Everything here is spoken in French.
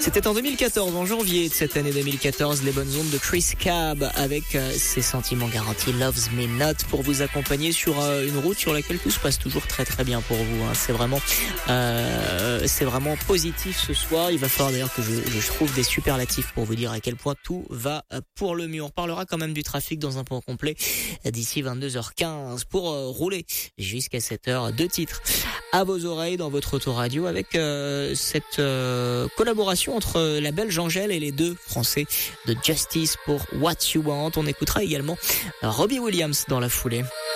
C'était en 2014, en janvier de cette année 2014, les bonnes ondes de Chris Cab avec ses sentiments garantis Loves Me Not pour vous accompagner sur une route sur laquelle tout se passe toujours très très bien pour vous. Hein. C'est vraiment positif ce soir. Il va falloir d'ailleurs que je trouve des superlatifs pour vous dire à quel point tout va pour le mieux. On parlera quand même du trafic dans un point complet d'ici 22h15 pour rouler jusqu'à 7h. 2 titres à vos oreilles dans votre autoradio avec cette collaboration entre la belge Angèle et les 2 français de Justice pour What You Want. On écoutera également Robbie Williams dans la foulée.